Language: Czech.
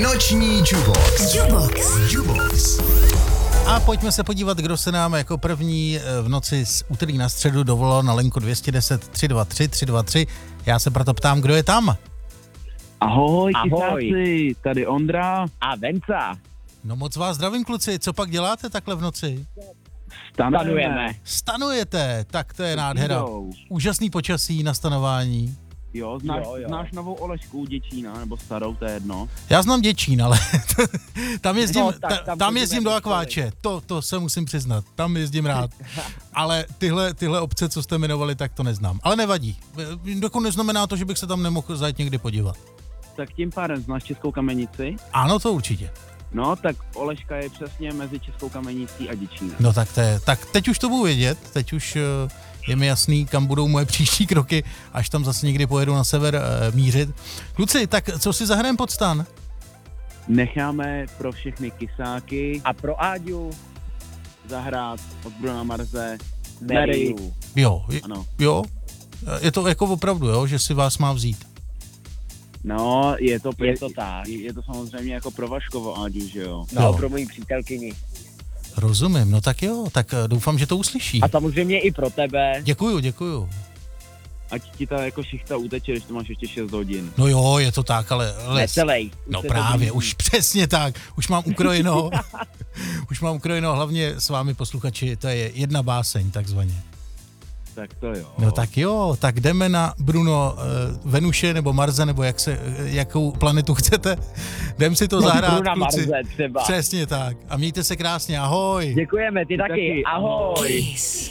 Noční Jubox. A pojďme se podívat, kdo se nám jako první v noci z úterý na středu dovolal na linku 210 323 323. Já se proto ptám, kdo je tam? Ahoj, kysáci, tady Ondra. A Venca. No moc vás zdravím, kluci, co pak děláte takhle v noci? Stanujeme. Stanujete, tak to je nádhera. Úžasný počasí na stanování. Jo, znáš novou Olešku Děčína, nebo starou, to je jedno. Já znám Děčín, ale tam jezdím, tam můžeme jezdím do akváče, to se musím přiznat, tam jezdím rád. Ale tyhle obce, co jste jmenovali, tak to neznám. Ale nevadí, dokud neznamená to, že bych se tam nemohl zajít někdy podívat. Tak tím pádem znáš Českou Kamenici? Ano, to určitě. No, tak Oleška je přesně mezi Českou Kamenicí a Děčínem. No tak teď už to budu vědět, teď už je mi jasný, kam budou moje příští kroky, až tam zase někdy pojedu na sever mířit. Kluci, tak co si zahrajeme pod stan? Necháme pro všechny kysáky A pro Áďu zahrát od Bruna Marze Mary. Jo, Ano. jo, je to jako opravdu, jo, že si vás má vzít. No, je to tak. Je to samozřejmě jako pro Vaškovo Áďu, že jo? No, Jo. pro moji přítelkyni. Rozumím, no tak jo, tak doufám, že to uslyší. A samozřejmě i pro tebe. Děkuju. Ať ti ta jako šichta uteče, když to máš ještě 6 hodin. No jo, je to tak, ale Necelej. no se právě, to už přesně tak, už mám ukrojeno, hlavně s vámi posluchači, to je jedna báseň takzvaně. Tak to jo. No tak jo, tak jdeme na Bruno Venuše nebo Marze, nebo jakou planetu chcete, jdem si to zahrát, Bruna kluci. Marze třeba. Přesně tak a mějte se krásně, ahoj. Děkujeme, ty taky. Ahoj. Kiss.